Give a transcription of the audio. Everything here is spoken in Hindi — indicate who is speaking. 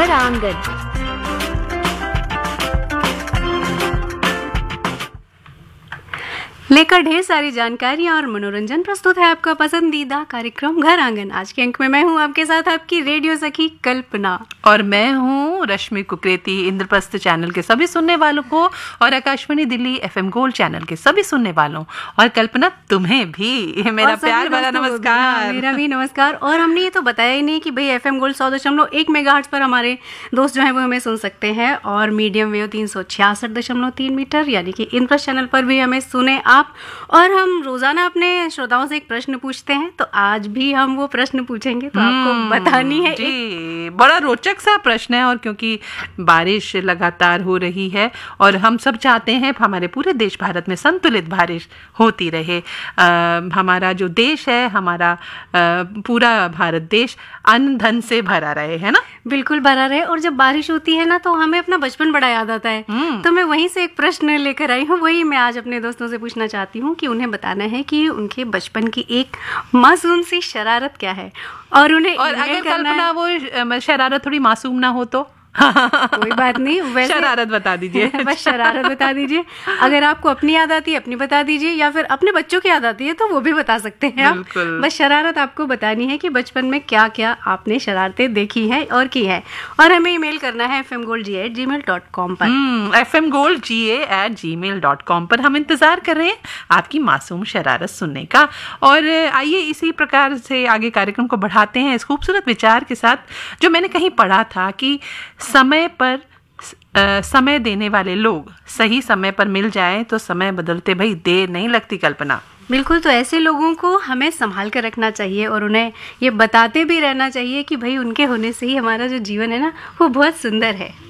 Speaker 1: घर आंगन। लेकर ढेर सारी जानकारियां और मनोरंजन प्रस्तुत है आपका पसंदीदा कार्यक्रम घर आंगन। आज के अंक में मैं हूं आपके साथ आपकी रेडियो सखी कल्पना,
Speaker 2: और मैं हूं रश्मि कुकरेती। इंद्रप्रस्थ चैनल के सभी सुनने वालों को और Akashvani Delhi FM gold channel के सभी सुनने वालों, और कल्पना तुम्हें भी मेरा प्यार भरा नमस्कार।
Speaker 1: मेरा भी नमस्कार। और हमने ये तो बताया ही नहीं कि भाई FM गोल्ड 100.1 मेगाहर्ट्ज पर हमारे दोस्त जो हैं वो हमें सुन सकते हैं, और मीडियम वेव 366.3 मीटर यानी कि इंद्रप्रस्थ चैनल पर भी हमें सुने आप। और हम रोजाना अपने श्रोताओं से एक प्रश्न पूछते हैं, तो आज भी हम वो प्रश्न पूछेंगे, तो आपको बतानी है।
Speaker 2: जी, बड़ा रोचक सा प्रश्न है, और क्योंकि बारिश लगातार हो रही है और हम सब चाहते हैं हमारे पूरे देश भारत में संतुलित बारिश होती रहे। हमारा जो देश है, हमारा पूरा भारत देश अन्न धन से भरा रहे, है ना?
Speaker 1: बिल्कुल भरा रहे। और जब बारिश होती है ना, तो हमें अपना बचपन बड़ा याद आता है। तो मैं वहीं से एक प्रश्न लेकर आई हूँ, वही मैं आज अपने दोस्तों से पूछना चाहती हूँ कि उन्हें बताना है कि उनके बचपन की एक मासूम सी शरारत क्या है, और उन्हें
Speaker 2: और अगर कल्पना वो शरारत थोड़ी मासूम ना हो तो
Speaker 1: कोई बात नहीं, वैसे
Speaker 2: शरारत बता दीजिए।
Speaker 1: बस शरारत बता दीजिए। अगर आपको अपनी याद आती है अपनी बता दीजिए, या फिर अपने बच्चों की याद आती है तो वो भी बता सकते हैं आप। बस शरारत आपको बतानी है कि बचपन में क्या क्या आपने शरारतें देखी हैं और की है। और हमें ईमेल करना है fmgoldga@gmail.com पर।
Speaker 2: fmgoldga@gmail.com पर हम इंतजार कर रहे हैं आपकी मासूम शरारत सुनने का। और आइए इसी प्रकार से आगे कार्यक्रम को बढ़ाते हैं इस खूबसूरत विचार के साथ, जो मैंने कहीं पढ़ा था कि समय पर समय देने वाले लोग सही समय पर मिल जाएं तो समय बदलते भाई देर नहीं लगती। कल्पना,
Speaker 1: बिल्कुल। तो ऐसे लोगों को हमें संभाल कर रखना चाहिए, और उन्हें ये बताते भी रहना चाहिए कि भाई उनके होने से ही हमारा जो जीवन है ना, वो बहुत सुंदर है।